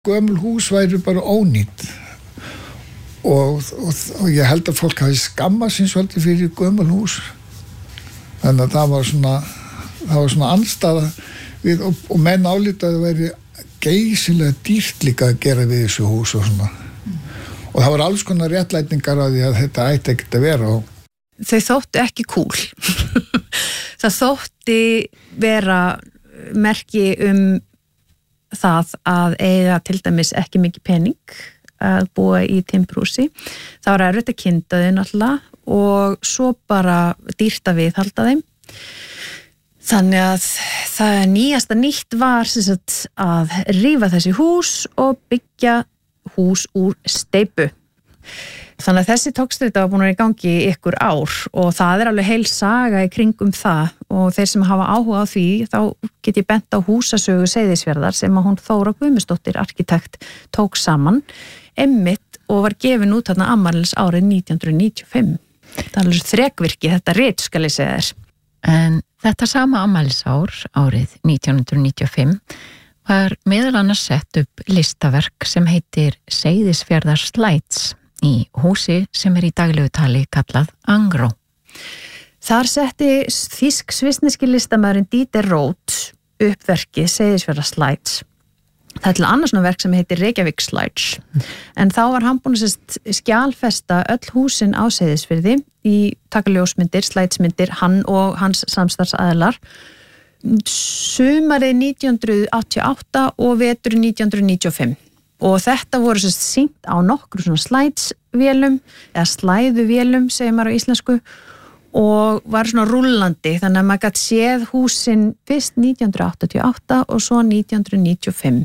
gömul hús væri bara ónýtt og ég held að fólk hafi skammað sín svolítið fyrir gömul hús. Þannig að það var svona andstaða við og menn álíta að það væri geysilega dýrt líka að gera við þessu hús og svona. Og það var alls konar réttlætningar á því að þetta ætti ekkert að vera. Þau þóttu ekki cool. Það þótti vera merki það að eiga til dæmis ekki mikið pening að búa í timburhúsi. Það var erfitt að kynna þau náttúrulega og svo bara dýrt að viðhalda þeim. Þannig að það nýjasta nýtt var sem sagt, að rífa þessi hús og byggja hús úr steypu. Þannig að þessi tókstreita var búin að vera í gangi í ykkur ár og það alveg heil saga í kringum það og þeir sem hafa áhuga á því þá get ég bent á húsasögu Seyðisfjarðar sem að hún Þóra Guðmundsdóttir arkitekt tók saman einmitt og var gefin út þarna afmælis árið 1995. Það alveg þrekvirki, þetta rit skal ég segja þér. En þetta sama afmælisár, árið 1995, var meðal annars sett upp listaverk sem heitir Seyðisfjarðar Slides í húsi sem í daglegu tali kallað Angró. Þar setti þýsk-svissneski listamaðurinn Dieter Roth upp verkið Seyðisfjarðar Slides. Það til annars verk sem heitir Reykjavík Slides. En þá var hann búin að skjalfesta öll húsin á Seyðisfirði í takaljósmyndir, slædsmyndir, hann og hans samstarfsaðilar sumarið 1988 og veturinn 1995. Og þetta voru sýnt á nokkru svona slædsvélum eða slæðuvélum, segir maður á íslensku, og var svona rúllandi, þannig að maður gat séð húsin fyrst 1988 og svo 1995.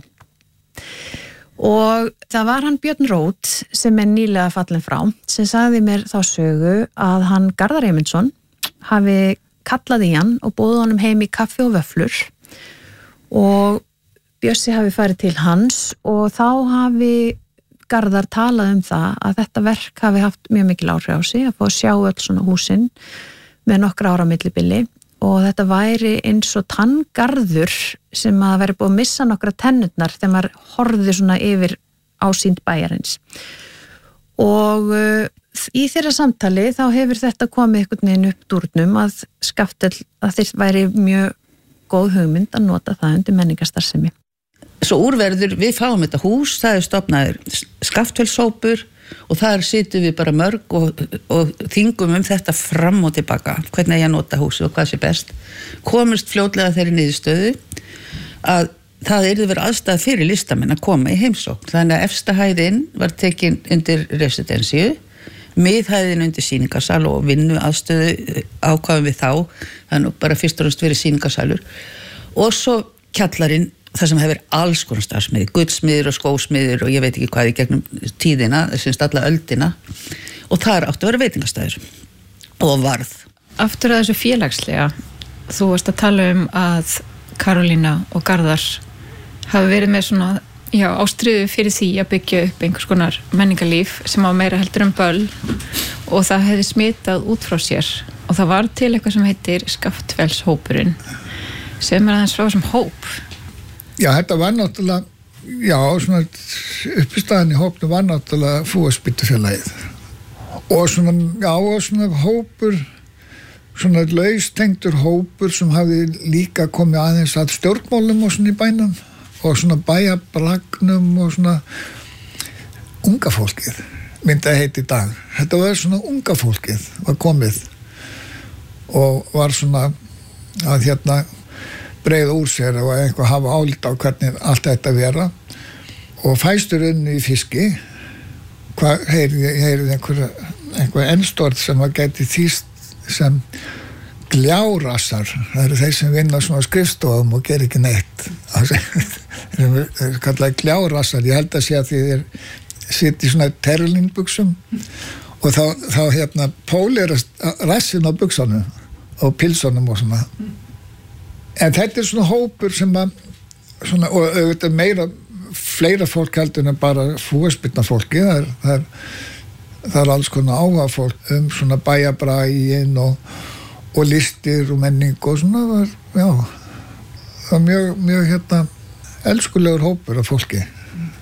Og það var hann Björn Roth sem nýlega fallin frá, sem sagði mér þá sögu að hann Garðar Eymundsson hafi kallað í hann og bóði honum heim í kaffi og vöfflur og Bjössi hafi farið til hans og þá hafi Garðar talað það að þetta verk hafi haft mjög mikil áhrif á sig að fá að sjá öll svona húsin með nokkra ára millibili og þetta væri eins og tanngarður sem að veri búið að missa nokkra tennurnar þegar maður horfði svona yfir ásýnd bæjarins. Og í þeirra samtali þá hefur þetta komið einhvern veginn upp dúrnum að Skaftel, að þeir væri mjög góð hugmynd að nota það undir menningarstarfsemi. Svo úrverður, við fáum þetta hús, það stofnaður Skaftfellshópur og þar situm við bara mörg og þingum þetta fram og tilbaka, hvernig ég nota húsið og hvað sé best. Komust fljótlega þeirri niðurstöðu að það yrði verið aðstæða fyrir listamenn að koma í heimsókn. Þannig að efsta hæðin var tekin undir residensíu, miðhæðin undir sýningarsal og vinnu aðstöðu ákváðum við þá, þannig bara fyrst og fremst verið sýningarsalur. Og svo kjallarinn, það sem hefur alls konar starfsmiði, guldsmiður og skósmiður og ég veit ekki hvað í gegnum tíðina, semst alla öldina og þar áttu að vera veitingastæður og varð. Aftur að þessu félagslega, þú varst að tala að Karolína og Garðar hafi verið með svona, ástríðu fyrir því að byggja upp einhvers konar menningarlíf sem á meira heldur böll og það hefði smitað út frá sér og það var til eitthvað sem heitir Skaftfellshópurinn sem aðeins frá sem hóp. Já, þetta var náttúrulega, svona uppistæðan í hópnu var náttúrulega Fúaspýtufélagið. Og svona hópur, svona laustengdur hópur sem hafði líka komið aðeins að stjórnmálum og svona í bænum og svona bæjabragnum og svona unga fólkið, myndi að heita í dag. Þetta var svona unga fólkið var komið og var svona að breiða úr sér og eitthvað hafa álít á hvernig allt þetta vera og fæstur inn í fiski heyrið einhver ennstort sem að gæti þýst sem gljárassar, það eru þeir sem vinna svona skrifstofum og ger ekki neitt þeir eru kallaði gljárassar, ég held að sé að þeir sitt í svona terlinbuxum og þá pólirast rassin á buxunum og pilsunum og svona. En þetta svona hópur sem að svona, og auðvitað fleira fólk heldur en bara fúaspyrna fólki, það er alls konar áhuga fólk svona bæjabraginn og listir og menning og svona, það var mjög elskulegur hópur af fólki.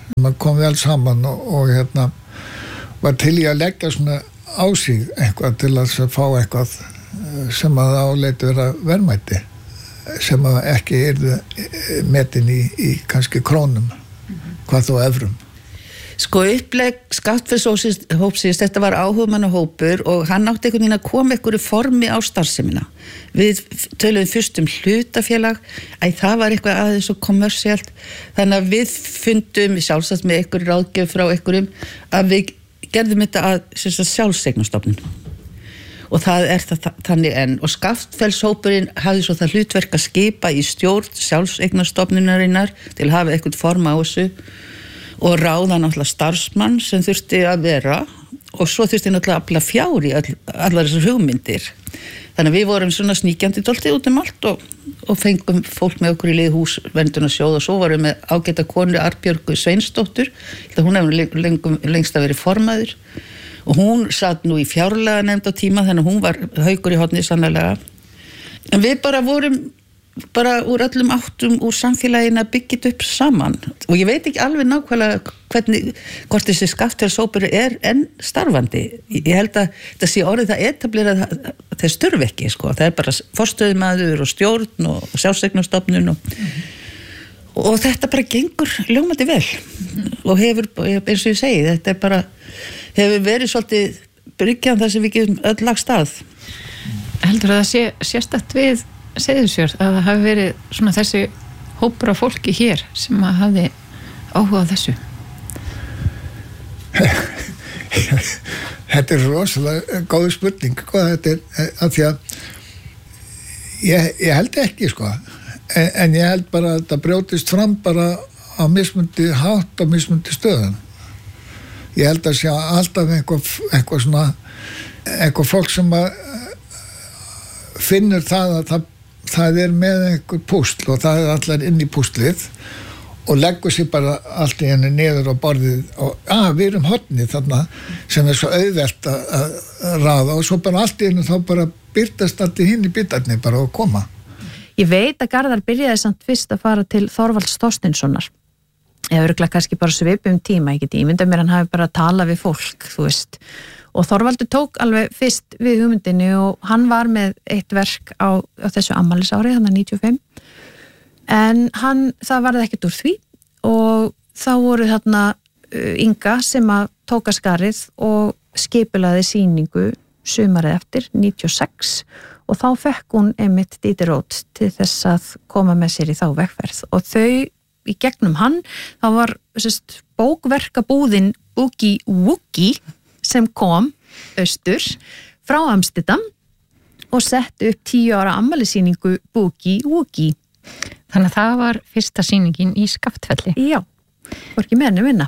kom vel saman og hérna var til í að leggja svona á sig eitthvað til að fá eitthvað sem að áleitu vera verðmæti sem að ekki metin í kannski krónum hvað þó evrum. Sko upplegg skattfellshópsins, þetta var áhugamannahópur og hann átti einhvern veginn að koma einhverju formi á starfsemina. Við töluðum fyrst hlutafélag, það var eitthvað aðeins og kommersiált, þannig að við fundum sjálfsagt með einhverju ráðgjöf frá einhverjum að við gerðum þetta að sjálfseignarstofnun. Og það þannig enn. Og skattfellshópurinn hafði svo það hlutverk að skipa í stjórn sjálfseignarstofnunarinnar til að hafa eitthvað form á þessu og ráða náttúrulega starfsmann sem þurfti að vera og svo þurfti náttúrulega að afla fjár í allar þessar hugmyndir. Þannig að við vorum svona sníkjandi dálítið út allt og fengum fólk með okkur í lið húsverndunarsjóð og svo vorum við með ágæta konu Arnbjörgu Sveinsdóttur, hún hefur lengst að verið formaður og hún satt nú í fjárlaganefnd á tíma þannig að hún var haukur í horni sannlega. En við bara vorum úr öllum áttum úr samfélaginu að byggja þetta upp saman og ég veit ekki alveg nákvæmlega hvort þessi skattfellshópur enn starfandi. Ég held að þetta sé orðið það etablera þess þurfi ekki, sko. Það er bara forstöðumaður og stjórn og sjálfseignarstofnun og þetta bara gengur ljómandi vel og hefur, eins og ég segi, þetta bara hefur verið svolítið bryggjan þar sem við getum öll lagst að. Heldur að það sé sérstakt við Seyðisfjörð að það hafi verið svona þessi hópur af fólki hér sem að hafi áhuga á þessu? Þetta rosalega góð spurning, þetta af því að ég held ekki, en ég held bara að þetta brjótist fram bara á mismundi hátt og mismundi stöðum. Ég held að sé alltaf eitthvað fólk sem að finnur það að það með einhver púsl og það allar inn í púslið og leggur sér bara allt í henni niður á borðið og við erum hornið þarna sem svo auðvelt að ráða og svo bara allt í henni þá bara byrtast allt í hinn í bitarni bara að koma. Ég veit að Garðar byrjaði samt fyrst að fara til Þorvalds Þorsteinssonar eða örugglega kannski bara svipum tíma, ég get ímyndað mér hann hafi bara að tala við fólk, þú veist. Og Þorvaldur tók alveg fyrst við hugmyndinni og hann var með eitt verk á þessu afmælisári, hann 95. En það varði ekkert úr því og þá voru þarna Inga sem að tóka skarið og skipulaði sýningu sumarið eftir, 96, og þá fekk hún einmitt Díti Rót til þess að koma með sér í þá vegferð. Og þau, í gegnum hann, þá var bókverkabúðin Oogie Woogie sem kom austur frá Amsterdam og setti upp 10 ára afmælissýningu Boogie Woogie. Þannig að það var fyrsta sýningin í Skaftfelli. Já, var ekki meðan vinna.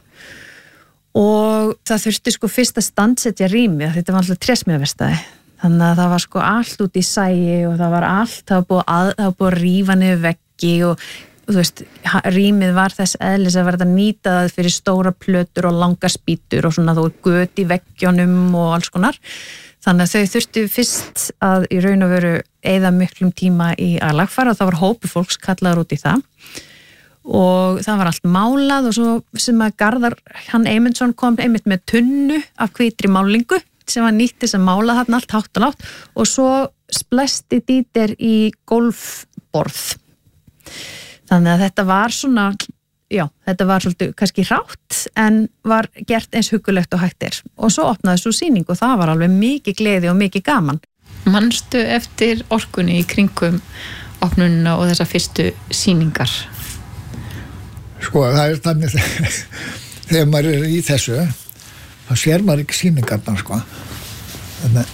Og það þurfti fyrst að standsetja rými, þetta var alltaf trésmíðaverkstæði. Þannig að það var allt út í sæi og það var allt, það var búið að rífa niður veggi og þú veist, rýmið var þess eðlis að verða nýtað fyrir stóra plötur og langa spýtur og svona þó göt í veggjónum og alls konar. Þannig að þau þurftu fyrst að í raun og veru eyða miklum tíma í að lagfæra og það var hópur fólks kallaður út í það og það var allt málað og svo sem að Garðar, hann Eymundsson kom einmitt með tunnu af hvítri málingu sem var nýtt þess að mála þarna allt hátt og lágt og svo splæsti Dítir í golfborð. Þannig að þetta var svona, þetta var svolítið kannski hrátt en var gert eins huggulegt og hægt er. Og svo opnaði svo sýning og það var alveg mikið gleði og mikið gaman. Manstu eftir orkunni í kringum opnunina og þessa fyrstu sýningar? Það þannig þegar maður í þessu, þá sér maður ekki sýningarnar, Þannig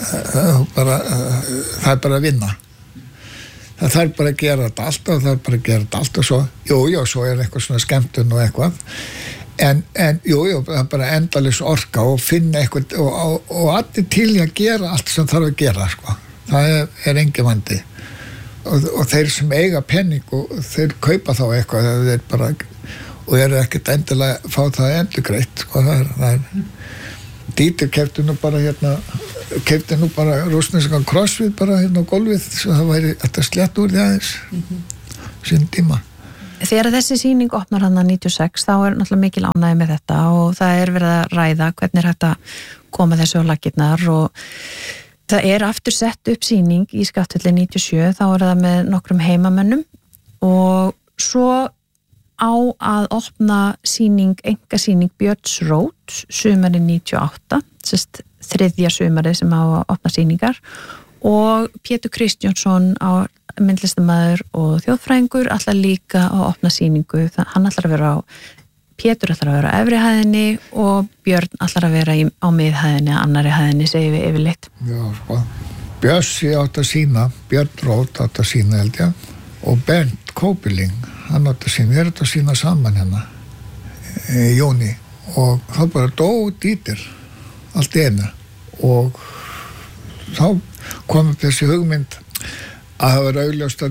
það bara að vinna. Það þarf bara að gera þetta allt og svo, svo er eitthvað svona skemmtun og eitthvað en það er bara endalaus orka og finna eitthvað og allir til að gera allt sem þarf að gera, það er engin vandi og þeir sem eiga penning og þeir kaupa þá eitthvað þeir bara, og eru ekkert endilega að fá það endurgreitt, það er Dítir keypti nú bara rússneskan crossfit bara á gólfið svo það væri þetta slett úr því aðeins sín tíma. þegar þessi sýning opnar hann að 96 þá náttúrulega mikil ánægja með þetta og það verið að ræða hvernig hægt að koma þessu á laggirnar og það aftur sett upp sýning í Skaftfelli 97 þá það með nokkrum heimamönnum og svo á að opna engasýning Björns Rót sumarið 98 þriðja sumarið sem á að opna sýningar og Pétur Kristjánsson á myndlistamæður og þjóðfræðingur ætlar líka að opna sýningu hann ætlar að vera Pétur ætlar að vera á efri hæðinni og Björn ætlar að vera á miðhæðinni annari hæðinni segjum við yfirleitt Bjössi átt að sýna Björn Rót átt að sýna held ég og Bernd Kópiling hann átt að sýna, við erum að sýna saman hérna í júni og þá bara dó Dítir allt í einu og þá kom upp þessi hugmynd að það var augljóst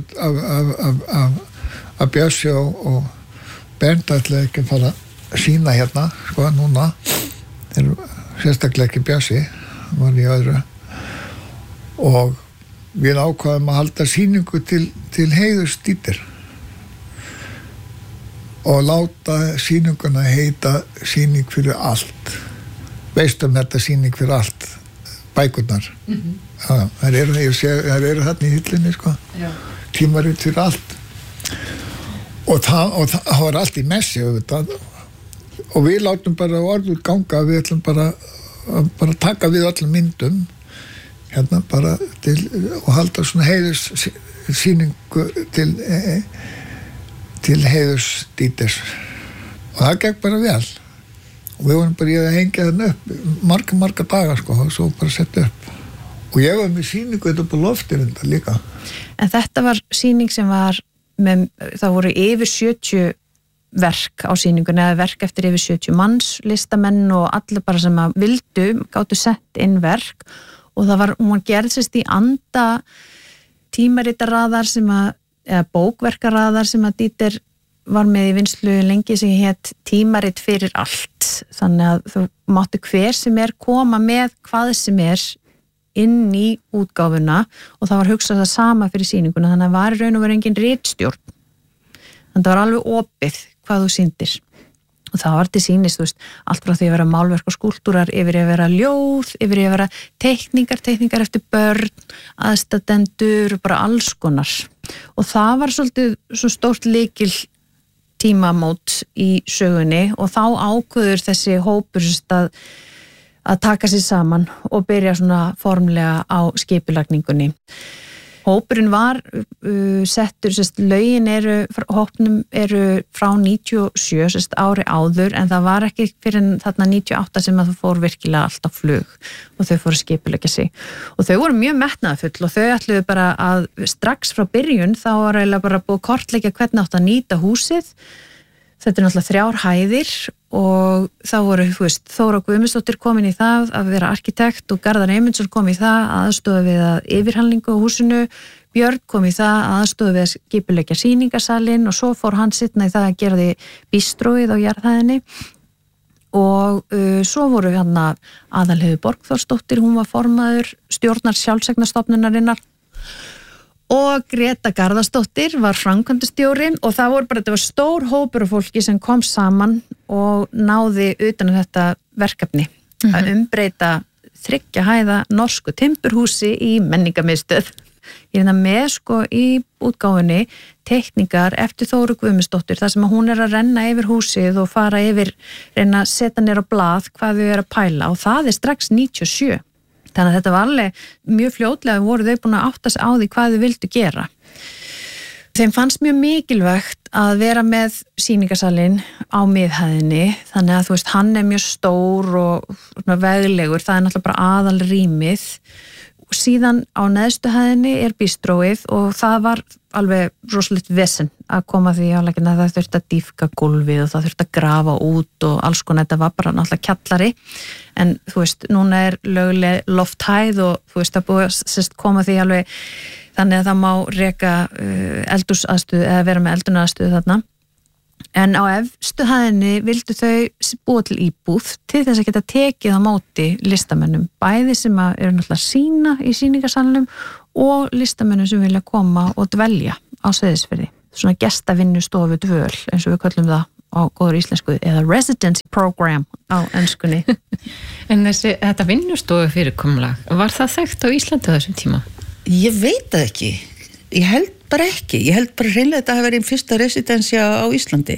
að Bjössi og Bernd ætlaði ekki að fara að sýna hérna sko núna sérstaklega ekki Bjössi var í öðru og við ákvaðum að halda sýningu til heiðurs Dítir og láta sýninguna heita sýning fyrir allt veistum þetta sýning fyrir allt bækurnar það eru þarna í hillinni sko tímarit fyrir allt og það var allt í messi og við látum bara orður ganga við ætlum bara taka við öllum myndum hérna bara og halda svona heiðurs sýningu til heiðurs Díters og það gekk bara vel og við vorum bara að hengja þarna upp marga daga sko og svo bara setja upp og ég var með sýningu þetta upp á loftir þetta líka En þetta var sýning sem var með, það voru yfir 70 verk á sýningunni eða verk eftir yfir 70 manns listamenn og allir bara sem að vildu gátu sett inn verk og það var, hún gerðsist í anda tímaritaraðar sem að eða bókverkaraðar sem að Dítir var með í vinslu lengi sem hét tímarit fyrir allt þannig að þú mátti hver sem koma með hvað sem inn í útgáfuna og það var hugsað það sama fyrir sýninguna þannig að var í raun og veru engin ritstjórn þannig að það var alveg opið hvað þú sýndir og það var til sýnis, þú veist, allt frá því að vera málverk og skúlptúrar yfir að vera ljóð, yfir að vera teikningar eftir börn, aðstatendur, bara alls konar. Og það var svolítið svo stórt lykil tímamót í sögunni og þá ákveður þessi hópur að taka sér saman og byrja svona formlega á skipulagningunni. Hópurinn var settur, lögin hópnum eru frá 97, ári áður, en það var ekki fyrir þarna 98 sem að það fór virkilega allt á flug og þau fóru að skipuleggja sig. Og þau voru mjög metnaðarfull og þau ætluðu bara að strax frá byrjun þá var eiginlega bara búið að kortleggja hvernig átt að nýta húsið. Þetta náttúrulega 3 hæðir og þá voru, þú veist, Þóra Guðmundsdóttir komin í það að vera arkitekt og Garðar Eymundsson kom í það aðstoða við að yfirhalningu á húsinu, Björn kom í það aðstoða við að skipuleggja sýningarsalinn og svo fór hann sitna í það að gera því bistróið á jarðhæðinni og svo voru hann Aðalheiður Borgþórsdóttir, hún var formaður stjórnar sjálfseignarstofnunarinnar og Greta Garðarsdóttir var framkvæmdastjórinn og það voru bara, þetta var stór hópur af fólki sem kom saman og náði utan þetta verkefni að umbreyta 3 hæða norsku timburhúsi í menningarmiðstöð. Ég er með sko í útgáfunni teikningar eftir Þóru Guðmundsdóttir þar sem hún að renna yfir húsið og fara yfir, reyna að setja niður á blað hvað þau að pæla og það strax 97. Þannig að þetta var alveg mjög fljótlega voru þau búin að átta sig á því hvað þau vildu gera. Þeim fannst mjög mikilvægt að vera með sýningarsalinn á miðhæðinni þannig að þú veist, hann mjög stór og veglegur, það náttúrulega bara aðal rýmið og síðan á neðstu hæðinni bistróið og það var alveg rosalegt vesen að koma því áleggina að það þurfti að dýfka gólfið og það þurfti að grafa út og alls konar, þetta var bara náttúrulega kjallari en þú veist, núna lögleg lofthæð og þú veist, það búið að koma því alveg þannig að það má reka eldhúsaðstöðu eða vera með eldhúsaðstöðu þarna en á efstu hæðinni vildu þau búa til íbúð til þess að geta tekið á móti listamönnum, bæði sem eru náttúrulega sína í sýningarsalnum og listamönnum sem vilja koma og dvelja á Seyðisfirði. svona gestavinnustofu dvöl eins og við köllum það á góður íslensku eða residency program á enskunni. En þetta vinnustofu fyrirkomulag, var það þekkt á Íslandi á þessum tíma? Ég veit það ekki. Ég held bara ekki. Ég held bara hreinlega þetta að vera einn fyrsta residensja á Íslandi.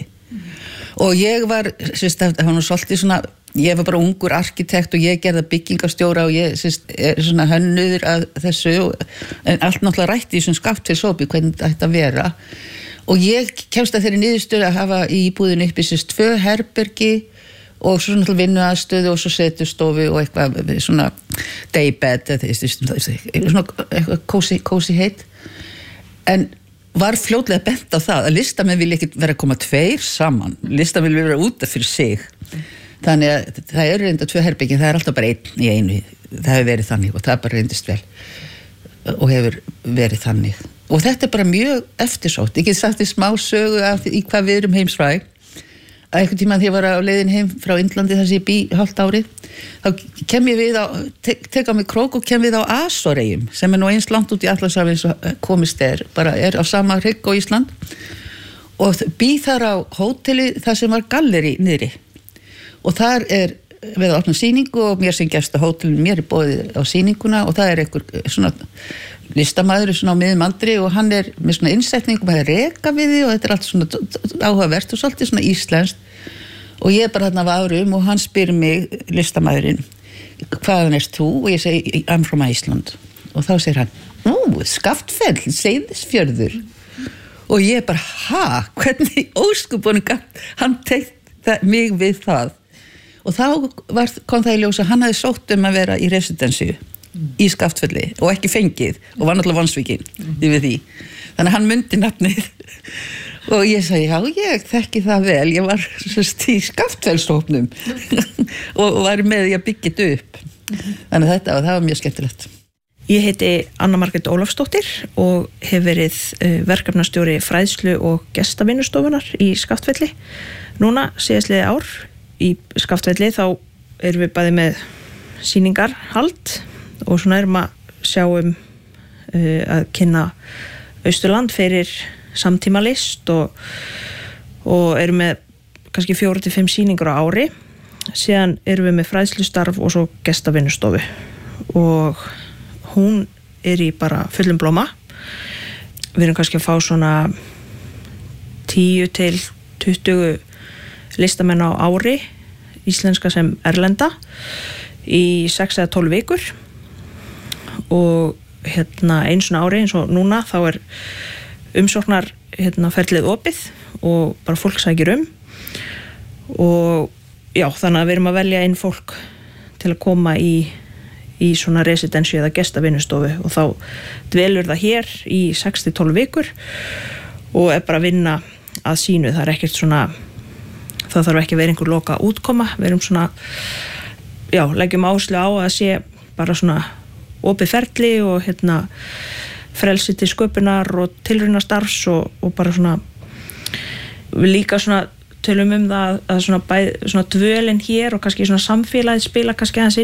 Og ég var, það var nú svolítið svona, ég var bara ungur arkitekt og ég gerði byggingarstjóra og ég er svona hönnuður að þessu, en allt náttúrulega rætti í svona Skaftfellshópi hvernig þetta ætti að vera. Og ég kemst að þeirri niðurstöðu að hafa í íbúðinu uppi 2 herbergi og svo náttúrulega vinnuaðstöðu og svo setustofu og eitthvað svona daybed, svona eitthvað cozy heitt. En var fljótlega bent á það að listamenn vilja ekkert vera að koma 2 saman, listamenn vilja vera út af fyrir sig. Þannig að það eru reynda 2 herbergi, það er alltaf bara 1 í einu, það hefur verið þannig og það bara reyndist vel og hefur verið þannig. Og þetta er bara mjög eftirsótt, ég get sagt í smá sögu af í hvað við erum heimsfræg. Að einhvern tímann þegar ég var á leiðin heim frá Indlandi þar sem ég bý hálft árið, þá kem ég við tek á mig krók og kem við á Asoreyjum, sem er nú eins langt út í Atlantshafi eins og komist bara er á sama hrygg á Ísland, og bý þar á hóteli þar sem var galleri niðri. Og þar er við að opna sýningu og mér sem gest á hótelinu, mér er boðið á sýninguna og það er einhver svona listamaður svona á miðum aldri og hann er með svona innsetningum að reka við því og þetta er allt svona áhugavert og svolítið svona íslenskt og ég er bara þarna af árum og hann spyr mig, listamaðurinn, hvaðan erst þú? Og ég segi, I'm from Iceland. Og þá segir hann, Skaftfell, Seyðisfjörður. Og ég bara, hvernig óskupunum hann teikt mig við það. Og þá kom það í ljós að hann hafði sótt að vera í residensíu í Skaftfelli og ekki fengið og var náttúrulega vonsvikinn yfir því. Þannig að hann mundi nafnið og ég sagði, já, ég þekki það vel, ég var í Skaftfellshópnum og var með því að byggja þetta upp. Þannig að það var mjög skemmtilegt. Ég heiti Anna Margrét Ólafsdóttir og hef verið verkefnastjóri fræðslu og gestavinnustofunar í Skaftfelli. Núna síðastliðið ár í Skaftfelli þá erum við bæði með sýningarhald og svona erum að sjá að kynna Austurland fyrir samtíma list og erum með kannski 4-5 sýningar á ári. Síðan erum við með fræðslustarf og svo gestavinnustofu og hún er í bara fullum blóma. Við erum kannski að fá svona 10-20 listamenn á ári, íslenska sem erlenda, í 6 eða 12 vikur og einu svona ári eins og núna þá er umsóknar ferlið opið og bara fólk sækir og já, þannig að við erum að velja inn fólk til að koma í svona residensíu eða gestavinnustofu og þá dvelur það hér í 6-12 vikur og er bara að vinna að sínu. Það er ekkert svona, það þarf ekki að vera einhver loka útkoma, við erum svona, já, leggjum áherslu á að sé bara svona opið ferli og frelsi til sköpunar og tilraunastarfs og bara svona, við líka svona tölum það að svona dvölin hér og kannski svona samfélagið spila kannski aðeins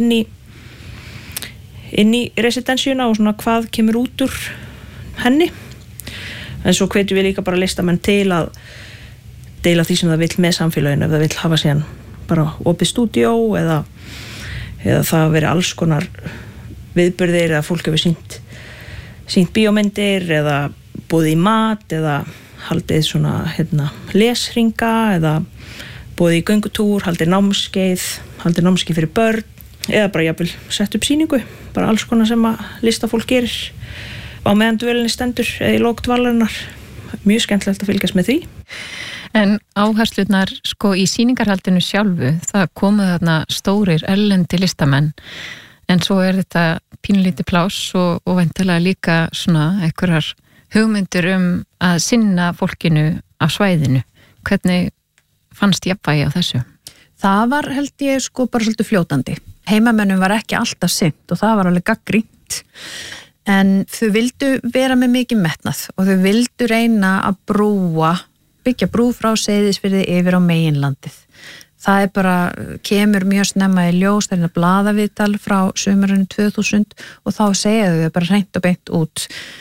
inn í residensíuna og svona hvað kemur út úr henni. En svo hvetjum við líka bara listamenn til að deila því sem það vill með samfélaginu, ef það vill hafa síðan bara opið stúdíó eða það veri alls konar viðburðir eða fólk hefur sýnt bíómyndir eða boðið í mat eða haldið svona lesringa eða boðið í göngutúr, haldið námskeið fyrir börn eða bara jafnvel sett upp sýningu, bara alls konar sem að listafólk gerir á meðan dvölinni stendur eða í lok dvalarinnar. Mjög skemmtilegt að fylgjast með því. En áherslurnar í sýningarhaldinu sjálfu, það komu þarna stórir erlendi listamenn, en svo er þetta pínulítið pláss og væntanlega líka svona einhverjar hugmyndir að sinna fólkinu á svæðinu. Hvernig fannst jafnvægi á þessu? Það var, held ég, bara svolítið fljótandi. Heimamönnum var ekki alltaf sinnt og það var alveg gagnrýnt. En þau vildu vera með mikið metnað og þau vildu reyna að byggja brú frá Seyðisfirði yfir á meginlandið. Það er bara, kemur mjög snemma í ljós, það er blaðaviðtal frá sumarinu 2000 og þá segja þau bara hreint og beint út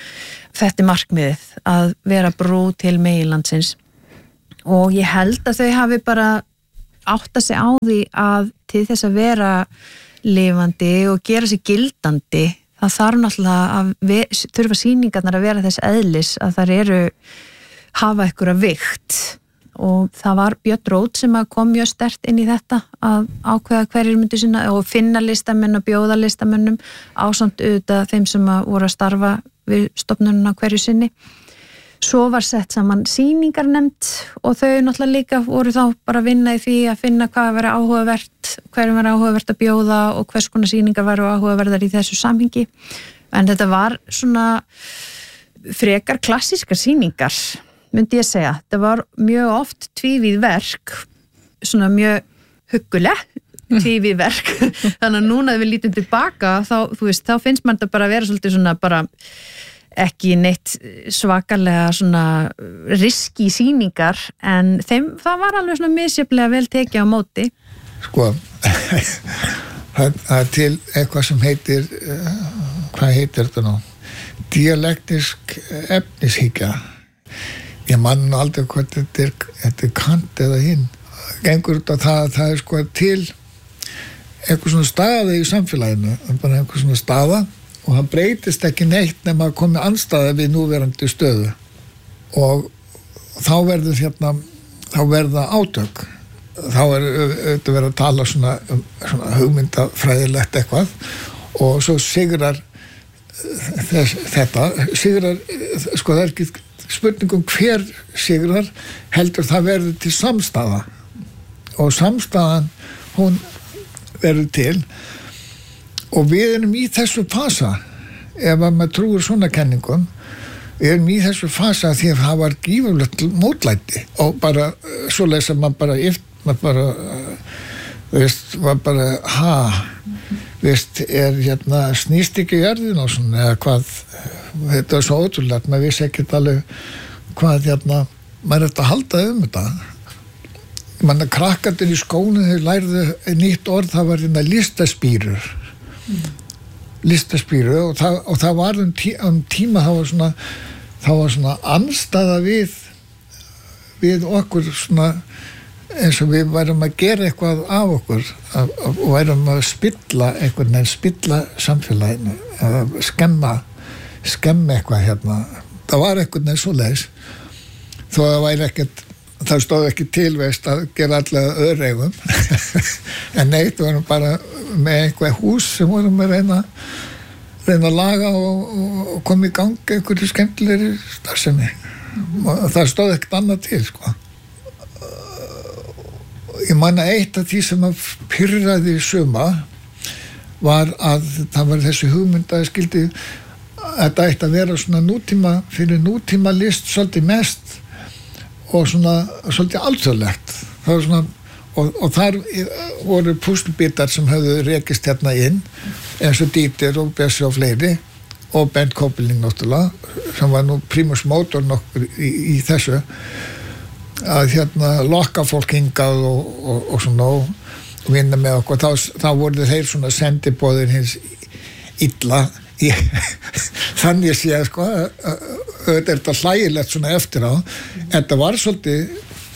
þetta markmiðið að vera brú til meginlandsins og ég held að þau hafi bara átta sig á því að til þess að vera lifandi og gera sig gildandi það þarf náttúrulega að þurfa sýningarnar að vera þess eðlis að þær hafa einhverja vigt og það var Björn Rót sem kom mjög sterkt inn í þetta að ákveða hverjir myndu sinna og finna listamenn og bjóða listamennum ásamt auðvitað þeim sem voru að starfa við stofnununa hverju sinni. Svo var sett saman sýningarnefnd og þau náttúrulega líka voru þá bara að vinna í því að finna hvað var áhugavert, hverjum var áhugavert að bjóða og hvers konar sýningar var áhugaverðar í þessu samhengi. En þetta var svona frekar klassískar sýningar, myndi ég segja. Það var mjög oft tvívíð verk, svona mjög hugguleg tvívíð verk. Þannig að núna þegar við lítum tilbaka, þá finnst mann þetta bara að vera svolítið svona bara ekki neitt svakalega svona riski sýningar en það var alveg svona misjaflega vel tekið á móti. Sko, það til eitthvað sem heitir, hvað heitir þetta nú? Dialektisk efnishyggja. Ég man aldrei hvað þetta er Kant eða hinn. Gengur út af það er sko til eitthvað svona staða í samfélaginu, bara eitthvað svona staða og það breytist ekki neitt nema að komi andstaða við núverandi stöðu og þá verða átök þá auðvitað verið að tala svona hugmyndafræðilegt eitthvað og svo sigrar sko það er ekki spurningum hver sigrar heldur það verður til samstaða og samstaðan hún verður til og við erum í þessu fasa ef að maður trúir svona kenningum við erum í þessu fasa því að það var gífurlegt mótlæti og bara svoleiðis að maður bara var bara snýst ekki jörðin og svona eða hvað þetta er svo ótrúlegt maður vissi ekkert alveg hvað maður er að halda þetta manna krakkarnir í skónu þau lærðu nýtt orð það var listaspírur og það var tíma það var svona andstaða við okkur svona eins og við værum að gera eitthvað af okkur og værum að spilla samfélaginu að skemma eitthvað það var eitthvað svoleiðis þó það væri ekkert það stóð ekki tilveist að gera allega öðreigum en neitt vorum bara með einhver hús sem vorum að reyna að laga og koma í gang einhverju skemmtilegri starfsemi og það stóð ekkert annað til sko. Ég man að eitt af því sem að pirraði suma var að það var þessi hugmynd að skildi þetta ætti að vera svona nútíma list svolítið mest og svona svolítið alþjóðlegt það var svona og þar voru púslubitar sem höfðu rekist inn eins og Dieter og Bessi og fleiri og Bent Koppelning náttúrulega sem var nú primus motor nokkur í þessu að lokka fólk hingað og svona og vinna með okkur þá voru þeir svona sendiboðir hins illa þannig sé að sko þetta er þetta hlægilegt svona eftir á þetta var svolítið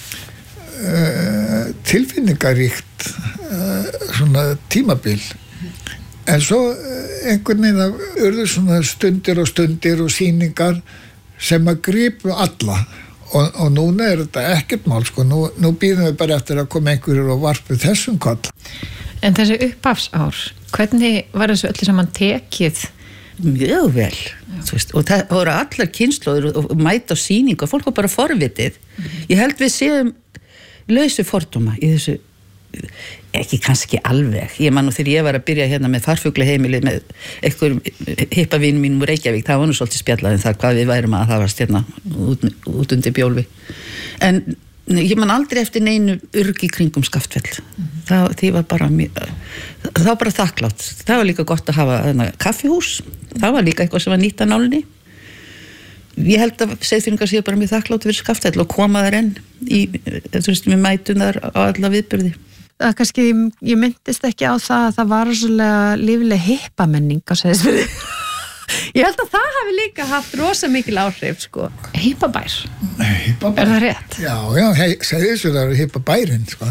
tilfinningaríkt svona tímabil en svo einhvern veginn urðu svona stundir og sýningar sem að gripu alla og núna er þetta ekkert mál sko nú býðum við bara eftir að koma einhverjur og varpa þessum koll. En þessi upphafsár, hvernig var þessu öllu saman tekið? Mjög vel og það voru allar kynslóður og mæta á sýningu og fólk var bara forvitið ég held við séum lausu fordóma í þessu ekki kannski alveg ég man nú þegar ég var að byrja með farfuglaheimili með einhverjum hippavínum mínum úr Reykjavík það var nú svolítið spjallað það hvað við værum að það varst út undir Bjólfi en ég man aldrei eftir neinu urg í kringum Skaftfell það var bara það var bara þakklátt það var líka gott að hafa kaffihús það var líka eitthvað sem var nýtt að nálinni ég held að Seyðfirðingar séu bara mjög þakklátt fyrir Skaftfell og koma þar enn við mætum þar á alla viðburði það kannski, ég myndist ekki á það að það var svolítið lífleg hippamenning á Seyðisfirði Ég held að það hafi líka haft rosa mikil áhrif, sko. Hýpabær, Hýpabær. er það rétt? Já, Seyðisfjörður er Hýpabærinn, sko.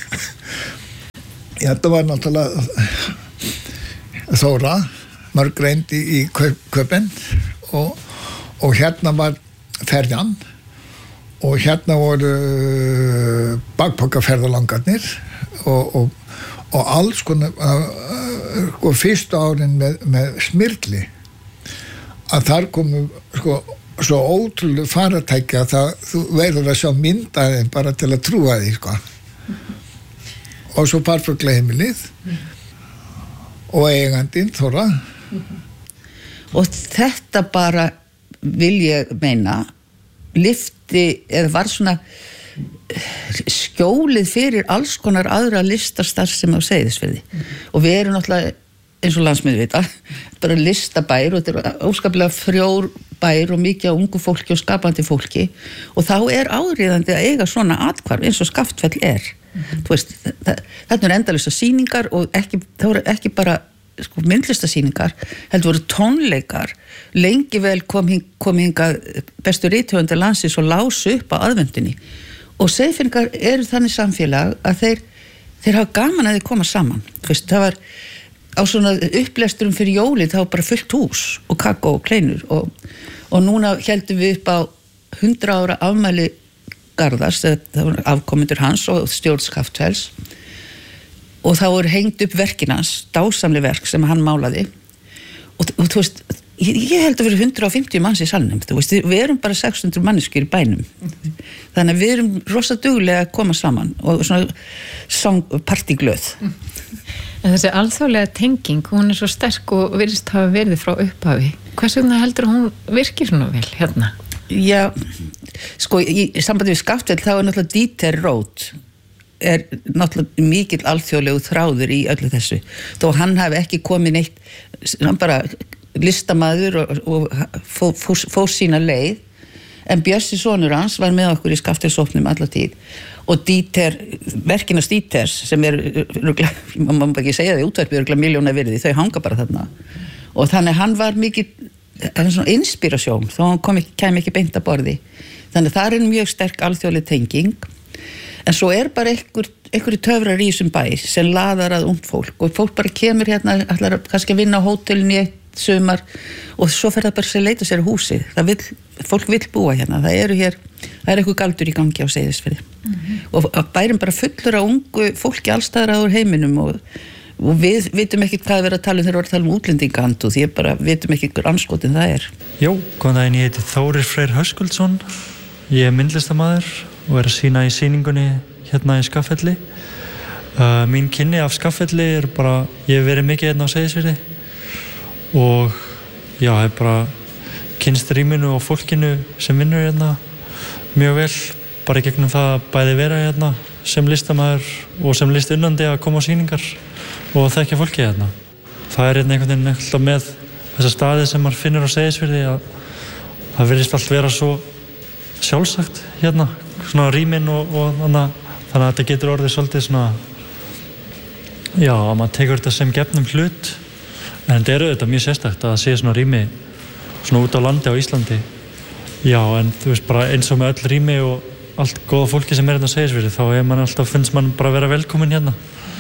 Þetta var náttúrulega Þóra, mörg reynd í Köpen og hérna var ferjan og hérna voru bakpokkaferðalangarnir og alls konar og fyrstu árin með smyrli að þar komu sko svo ótrúlega faratækja að þú verður að sjá myndaðin bara til að trúa því sko og svo parfuglaheimilið og eigandinn Þóra og þetta bara vil ég meina lyfti eða var svona skjólið fyrir alls konar aðra listastarfsemi á Seyðisfirði og við erum náttúrulega eins og landsmiður vita bara listabær og þetta er óskaplega frjór bær og mikið á ungu fólki og skapandi fólki og þá er áríðandi að eiga svona athvarf eins og Skaftfell er þú veist, þetta er endalausar sýningar og það voru ekki bara sko, myndlistasýningar, heldur voru tónleikar lengi vel kom hingað bestu rithöfundar landsins og lásu upp á aðvendunni og Seyðfirðingar eru þannig samfélag að þeir hafa gaman að þeir koma saman þú veist, það var á svona upplesturum fyrir jóli það var bara fullt hús og kakó og kleinur og núna heldum við upp á 100 ára afmæli Garðars, það voru afkomendur hans og stjórn Skaftfells og það voru hengt upp verkin hans, dásamleg verk sem hann málaði og þú veist, ég held að vera 150 manns í salnum, þú veist, við erum bara 600 manneskjur í bænum þannig að við erum rosa duglega að koma saman og svona partíglöð En þessi alþjóðlega tenging, hún er svo sterk og virðist hafa verið frá upphafi. Hvers vegna heldur hún virkir svona vel hérna? Já, sko, í sambandi við Skaftfell þá er náttúrulega Dieter Roth er náttúrulega mikill alþjóðlegu þráður í öllu þessu. Þó hann hafi ekki komið neitt, hann bara listamaður og fór sína leið, en Bjössi sonur hans var með okkur í Skaftfellshópnum alla tíð. Og Dieter, verkinast Dieters sem maður má ekki segja það í útvarpi milljóna virði, þau hanga bara þarna og þannig hann var mikið svona inspirasjón, þó hann kæmi ekki beint að borði, þannig það er mjög sterk alþjóðleg tenging en svo er bara einhverju töfrar í þessum bæ sem laðar að ungt fólk og fólk bara kemur hérna, ætlar kannski að vinna á hótelinu í eitt sumar og svo fer það bara að leita sér húsi, fólk vill búa hérna, það er eitthvað galdur í gangi á Seyðisfirði og bærin bara fullur af ungu fólki allstaðar áður heiminum og við vitum ekki hvað við erum að tala þegar við erum að tala útlendingahandu því bara vitum ekki hver anskotin það er. Jó, góðan daginn, ég heiti Þórir Freyr Höskuldsson, ég er myndlistamaður og er að sýna í sýningunni hérna í Skaffelli. Mín kynni af Skaffelli er bara, ég hef verið mikið hérna á Seyðisfirði og já, hef bara kynnst rýminu og fólkinu sem vinnur hérna mjög vel, bara gegnum það að bæði vera hérna sem listamaður og sem listunnandi að koma á sýningar og þekkja fólki hérna. Það er hérna einhvern veginn alltaf með þessa staði sem maður finnur á Seyðisfirði að það virðist allt vera svo sjálfsagt hérna, svona rýmin og þannig að þetta getur orðið svolítið svona, já, að maður tekur þetta sem gefnum hlut, en þetta er auðvitað mjög sérstakt að það sé svona rými svona út á landi á Íslandi. Já, en þú veist bara eins og með öll rými og allt góða fólki sem er hérna á Seyðisfirði, þá finnst mann bara vera velkomin hérna.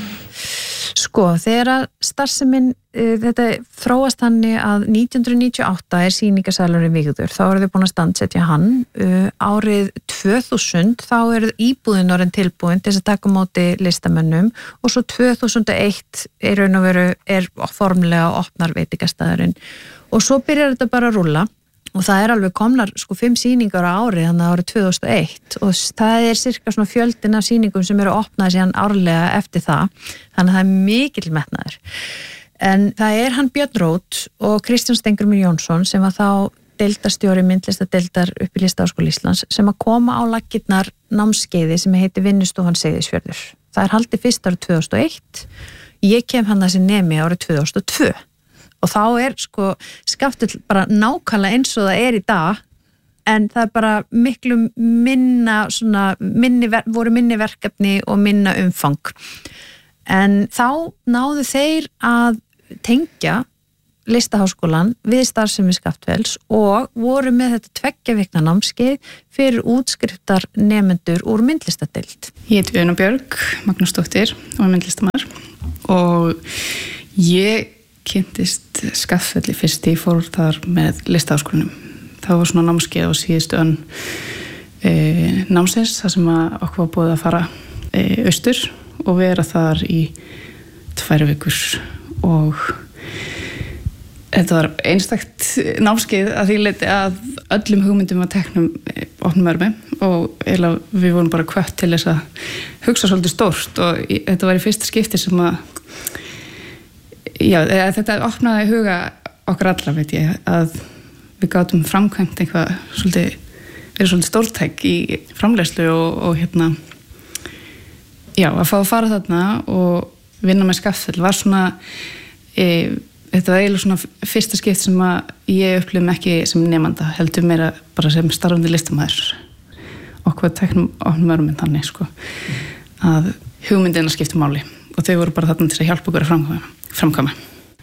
Sko, þegar starfsemin, þetta þróast þannig að 1998 er sýningarsalurinn Vígður, þá eru þau búin að standsetja hann. Árið 2000 þá eru íbúðin orðin tilbúin til að taka á móti listamönnum og svo 2001 er formlega opnar veitingastæðurinn og svo byrjar þetta bara að rúlla. Og það er alveg komnar 5 sýningar á ári þannig að árið 2001 og það er cirka svona fjöldin af sýningum sem eru opnað síðan árlega eftir það þannig að það er mikill metnaður en það er hann Björn Roth og Kristján Steingrímur Jónsson sem var þá deildarstjóri myndlistadeildar upp í Listaháskóla Íslands sem að koma á laggirnar námskeiði sem heitir Vinnustofan Seyðisfjörður. Það er haldið fyrst árið 2001, ég kem hann þessi nemi árið 2002 og þá er Skaftfell bara nákvæmlega eins og það er í dag en það er bara miklu voru minni verkefni og minna umfang en þá náðu þeir að tengja Listaháskólann við starfsemi Skaftfells og voru með þetta 2 vikna námskeið fyrir útskriftar nemendur úr myndlistadeild. Ég heiti Una Björg Magnúsdóttir og er myndlistamæður og ég kynntist Skaftfelli fyrst ég fór þar með Listaháskólanum. Það var svona námskeið á síðustu önn námsins þar sem okkur var búið að fara austur og vera þar í 2 vikur og þetta var einstakt námskeið að því leyti að öllum hugmyndum að teknum opnum örmi og við vorum bara hvött til þess að hugsa svolítið stórt og þetta var í fyrsta skipti sem þetta opnaði huga okkar allra veit ég að við gátum framkvæmt eitthvað verið svolítið stórtæk í framleiðslu og að fá að fara þarna og vinna með Skaftfell var svona þetta var eiginlega svona fyrsta skipt sem að ég upplifði mig ekki sem nemanda heldur meira bara sem starfandi listamæður okkur teknum opnum örminn þannig sko að hugmyndina skipti máli og þau voru bara þarna til að hjálpa okkur að framkvæma.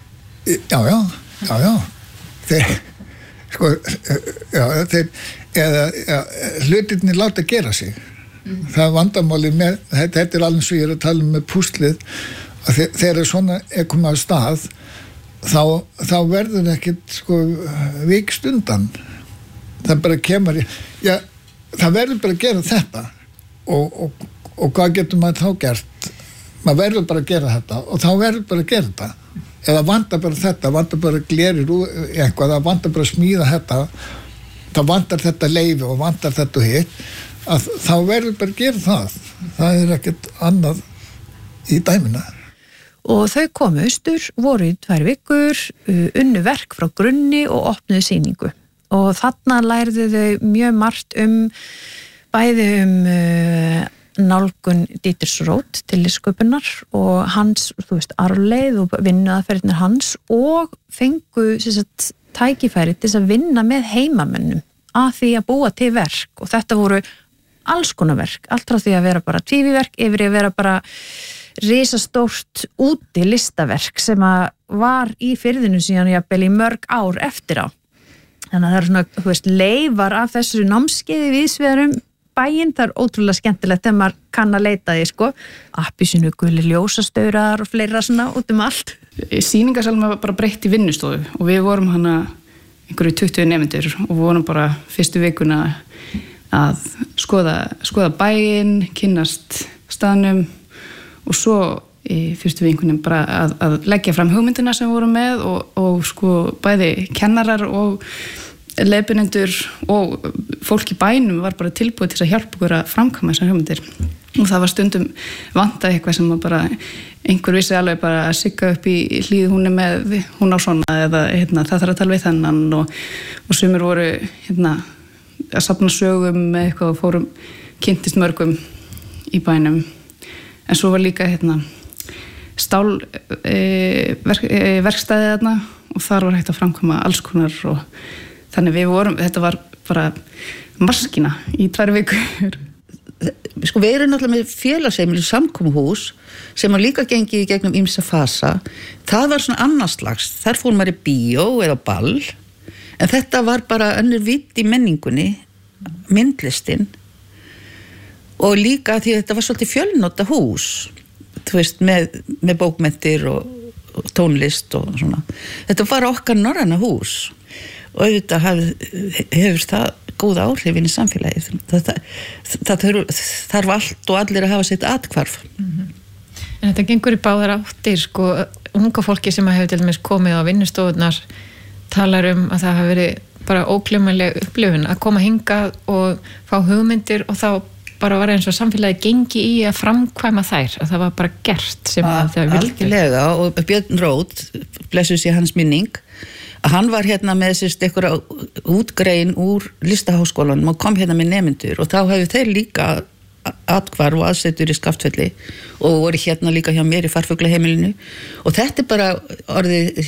Já. Þeir hlutirnir láta gera sig. Það er vandamáli með, þetta alveg svo ég að tala með púslið að þegar svona komið á stað þá verður ekkert vikst undan það bara kemur það verður bara að gera þetta og hvað getur maður þá gert maður verður bara að gera þetta og þá verður bara að gera þetta eða vantar bara þetta, vantar bara glerir eitthvað, það vantar bara að smíða þetta þá vantar þetta leyfi og vantar þetta og hitt að þá verður bara að gera það er ekkert annað í dæmina. Og þau komu austur, voru í 2 vikur, unnu verk frá grunni og opnuðu sýningu. Og þarna lærðu þau mjög margt bæði nálgun Dietrich Roth til listsköpunar og hans, arfleið og vinnuaðferðirnar hans og fengu tækifæri til að vinna með heimamönnum að því að búa til verk og þetta voru alls konar verk, allt frá því að vera bara tvíviverk yfir að vera bara risastórt úti listaverk sem var í firðinu síðan jafnvel í mörg ár eftir á. Þannig að það eru svona, leifar af þessu námskeiði víðsvegar bæinn, það er ótrúlega skemmtilegt þegar maður kann að leita því, appelsínu guli ljósastaurar og fleira svona út allt. Sýningarsalma var bara breytt í vinnustofu og við vorum einhverju 20 nemendur og vorum bara fyrstu vikuna að skoða bæinn, kynnast staðnum og svo í fyrstu vikunum bara að leggja fram hugmyndina sem við vorum með og bæði kennarar og leiðbeinendur og fólk í bænum var bara tilbúið til að hjálpa okkur að framkvæma þessar hugmyndir og það var stundum vantað eitthvað sem bara einhver vissi alveg bara að sigga upp í hlíð hún á svona eða það þarf að tala við þennan og sumir voru að safna sögum með eitthvað og fórum kynntist mörgum í bænum en svo var líka stál verkstæði þarna og þar var hægt að framkvæma alls konar og þannig þetta var bara maskína í 2 vikur. Við erum náttúrulega með félagsheimili samkomuhús sem var líka gengið í gegnum ýmsa fasa. Það var svona annarslags. Þar fór maður í bíó eða ball en þetta var bara önnur vitt í menningunni, myndlistin og líka því að þetta var svolítið fjölnota hús með bókmenntir og tónlist og svona. Þetta var okkar norræna hús og auðvitað hefur það góð áhrif inn í samfélagið. Það þarf allt og allir að hafa sitt athvarf. En þetta gengur í báðar áttir, unga fólki sem hefur til dæmis komið á vinnustofunar talar að það hafi verið bara ógleymanleg upplifun að koma hingað og fá hugmyndir og þá bara var eins og samfélagi gengi í að framkvæma þær, að það var bara gert sem það vildi. Algjörlega og Björn Roth, blessuð sé hans minning, hann var með einhverja útgrein úr Listaháskólanum og kom með nemendur og þá hefur þeir líka athvarf og aðsetur í Skaftfelli og voru líka hjá mér í Farfuglaheimilinu og þetta er bara orðið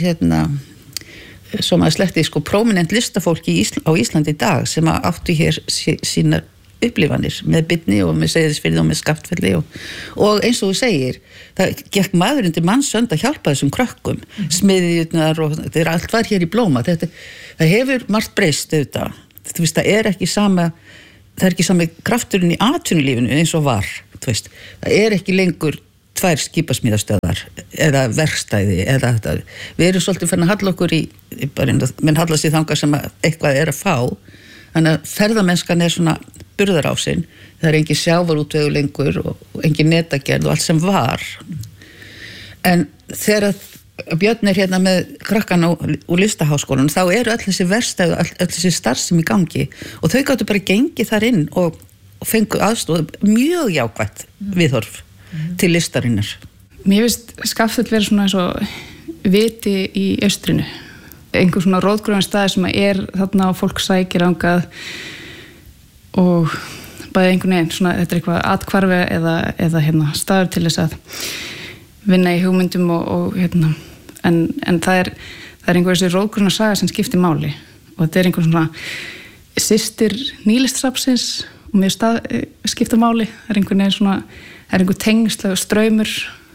sem að slekti prominent listafólki á Íslandi í dag sem áttu hér sínar upplifanir með Birni og með Seyðisfirði og með Skaftfelli og eins og þú segir, það gekk maðurinn til mannsönd að hjálpa þessum krökkum, smiðjurnar og þetta allt var hér í blóma, það hefur margt breyst auðvitað, þú veist, það er ekki sami krafturinn í atvinnulífinu eins og var, þú veist, það er ekki lengur 2 skipasmíðastöðvar eða verkstæði eða þetta. Við erum svolítið farin að halla okkur menn halla sig þangað sem eitthvað er að fá, þannig að ferðamennskan er svona burðarásinn, það er engin sjávarútvegu lengur og engin netagerð og allt sem var. En þegar Björn er hérna með krakkana úr listaháskólanum, þá eru öll þessi verkstæði og öll þessi starfsemi í gangi og þau gátu bara gengið þar inn og fengu aðstoð, mjög jákvætt viðhorf til listarinnar. Mér finnst Skaftfell vera svona eins og viti í austrinu. Einhver svona rótgróðan staði sem er þarna og fólk sækir ángað og bæði einhvern veginn svona, þetta er eitthvað athvarfi eða staður til þess að vinna í hugmyndum og en það er einhver þessi rótgróðan saga sem skiptir máli og þetta er einhver svona systir nýlistasafnsins og mér skipta máli, það er einhvern veginn svona það er einhver tengsl straumur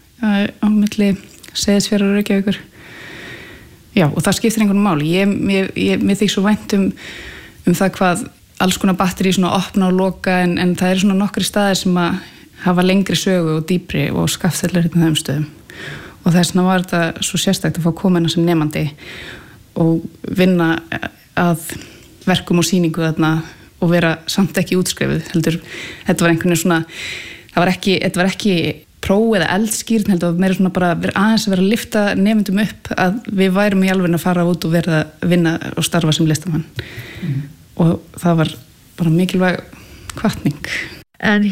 á milli Seyðisfjarðar og Reykjavíkur. Já, og það skiptir einhvern máli. Mér þykir svo vænt um það hvað alls konar batteri svona opna og loka en það eru svona nokkri staðir sem að hafa lengri sögu og dýpri og Skaftfell hérna þeim stöðum. Og þess vegna var þetta svo sérstakt að fá koma hérna sem nemandi og vinna að verkum og sýningu þarna og vera samt ekki útskrifuð. Heldur, þetta var einhvern veginn svona þetta var ekki próf eða eldskýrn, heldur að meira svona bara aðeins að vera að lyfta nemendum upp að við værum í alveg að fara út og vera að vinna og starfa sem listamann. Og það var bara mikilvæg hvatning. En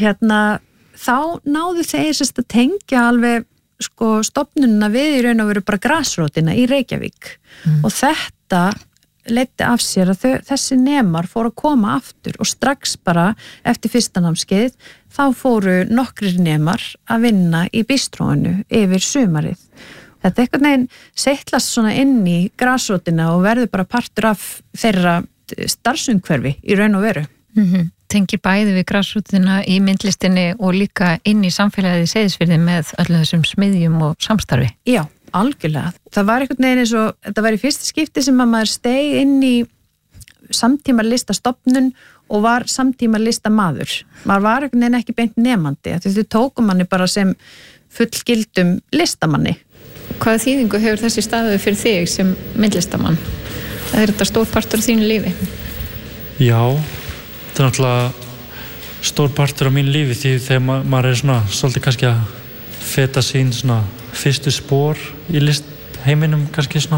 þá náðu þeir að tengja alveg stofnunina við í raun og veru bara grasrótina í Reykjavík og þetta leiddi af sér að þessi nemar fóru að koma aftur og strax bara eftir fyrsta námskeið þá fóru nokkrir nemar að vinna í bistróinu yfir sumarið. Þetta einhvern veginn seitlast svona inn í grasrótina og verður bara partur af þeirra starfsumhverfi í raun og veru. Tengir bæði við grasrótina í myndlistinni og líka inn í samfélagið í Seyðisfirði með öllum þessum smiðjum og samstarfi. Já, algjörlega. Það var einhvern veginn eins og þetta var í fyrsta skipti sem að maður steig inn í samtíma listastofnun og var samtíma listamaður. Maður var einhvern veginn ekki beint nemandi. Þau tókum manni bara sem fullgildum listamanni. Hvaða þýðingu hefur þessi staður fyrir þig sem myndlistamann? Það er þetta stór partur af þínu lífi? Já, þetta er náttúrulega stór partur af mínu lífi því þegar maður er svona svolítið kannski að feta sín svona fyrstu spór í listheiminum kannski svona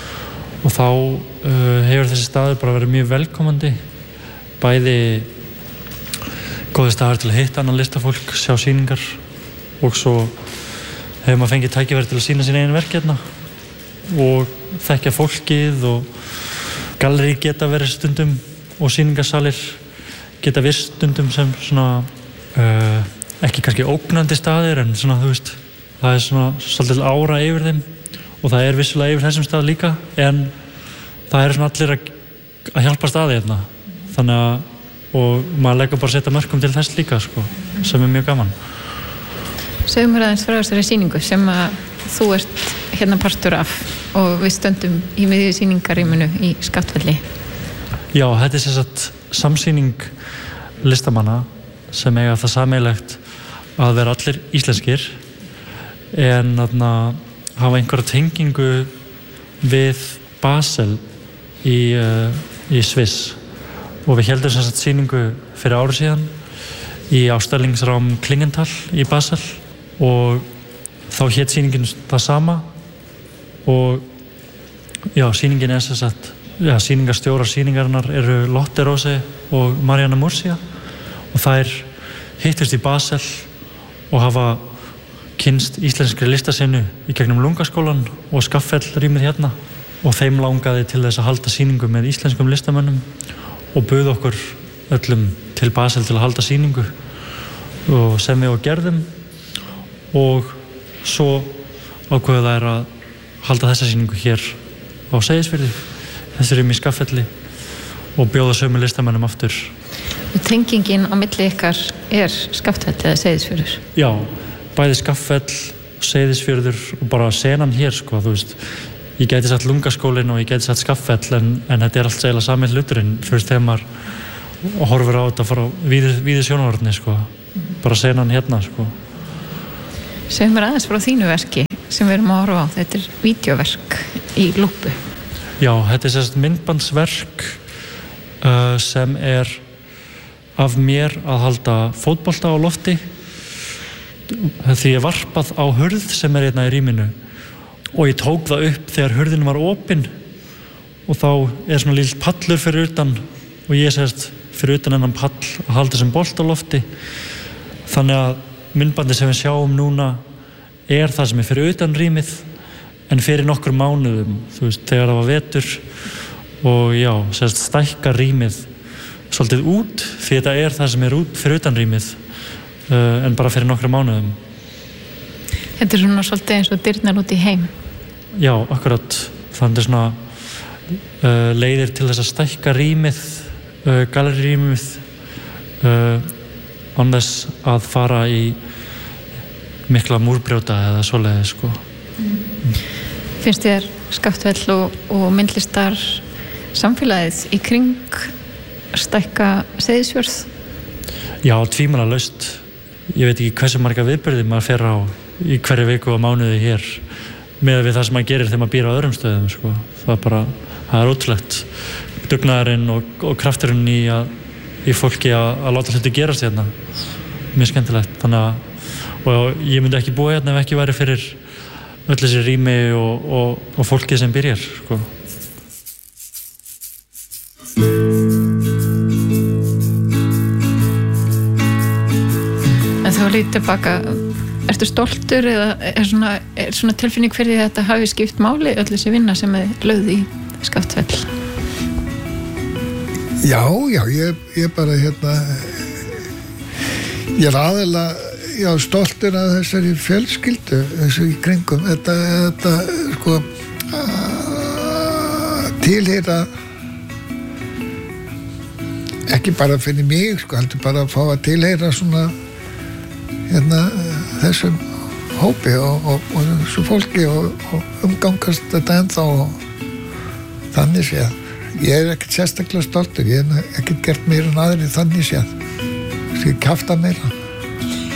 og þá hefur þessi staður bara verið mjög velkomandi bæði góði staður til að hitta annan listafólk, sjá sýningar og svo hefur maður fengið tækifæri til að sýna sín eigin verk hérna og þekkja fólkið og gallerí geta verið stundum og sýningarsalir geta verið stundum sem svona ekki kannski ógnandi staðir en svona þú veist það er svona svolítið ára yfir þeim og það er vissulega yfir þessum stað líka en það er svona allir að hjálpa staði hérna þannig að og maður leggur bara að setja mörkum til þess líka sem er mjög gaman. Segðu mér aðeins frá þessari sýningu sem að þú ert hérna partur af og við stöndum í miðju sýningarýminu í Skaftfelli. Já, þetta er sem sagt samsýning listamanna sem eiga það sameiginlegt að vera allir íslenskir en hafa einhverja tengingu við Basel í Sviss og við heldum sem sagt sýningu fyrir ári síðan í Ausstellungsraum Klingenthal í Basel og þá hét sýningin það sama og já, sýningin er sem sagt sýningarstjórar sýningarinnar eru Lotte Rose og Marianne Murcia og þær hittust í Basel og hafa kynnst íslenskri listasenu í gegnum Lungaskólan og Skaftfell rýmið hérna og þeim langaði til þess að halda sýningu með íslenskum listamönnum og buð okkur öllum til Basel til að halda sýningu og sem við og gerðum og svo ákveðu þær að halda þessa sýningu hér á Seyðisfirði þessi rými í Skaftfelli og bjóða sömu listamönnum aftur. Tengingin á milli ykkar Skaftfell eða Seyðisfjörður? Já, bæði Skaftfell, Seyðisfjörður og bara senan hér, sko, þú veist. Ég gæti sagt Lungaskólinn og ég gæti sagt Skaftfell en þetta allt eiginlega sami hluturinn, þú veist, þegar maður horfir á þetta frá víðu sjónarhorni, sko. Bara senan hérna, sko. Segðu mér aðeins frá þínu verki sem við erum að horfa á. Þetta vídeóverk í lúpu. Já, þetta sérst myndbandsverk sem af mér að halda fótbolta á lofti því ég varpað á hurð sem hérna í rýminu og ég tók það upp þegar hurðin var opin og þá svona lítill pallur fyrir utan og ég sérst fyrir utan hennan pall að halda sem bolt á lofti þannig að myndbandi sem við sjáum núna það sem fyrir utan rýmið en fyrir nokkur mánuðum, þú veist, þegar það var vetur og já, sérst stækka rýmið svolítið út því þetta það sem út fyrir utan rýmið en bara fyrir nokkru mánuðum. Þetta svona svolítið eins og dyrnar út í heim. Já, akkurat. Þannig svona leiðir til þess að stækka rýmið, gallerirýmið án þess að fara í mikla múrbrjóta eða svoleiðis, sko. Finnst þér Skaftfell og myndlistar samfélagið í kring stækka Seyðisfjörð? Já, tvímælalaust. Ég veit ekki hversu marga viðburði maður fer á í hverju viku og mánuði hér með við það sem maður gerir þegar maður býr á öðrum stöðum, sko. Það ótrúlegt. Dugnaðurinn og krafturinn í fólki að láta hluti gerast hérna. Mjög skemmtilegt. Þannig að ég myndi ekki búa hérna ef ekki væri fyrir öll þessi rými og fólkið sem býr hér, sko. En þú lítið tilbaka, ertu stoltur eða er svona tilfinning fyrir því að þetta hafi skipt máli öll þessi vinna sem lögð í Skaftfell? Já, ég bara ég aðeinslega stoltur af þessari fjölskyldu þessu í kringum þetta sko tilheyra ekki bara fyrir mig, sko, heldur bara að fá að tilheyra svona þessum hópi og þessu fólki og umgangast þetta ennþá og þannig séð. Ég ekkert sérstaklega stoltur, ég ekkert gert meira en aðrir þannig séð. Ég kjafta meira.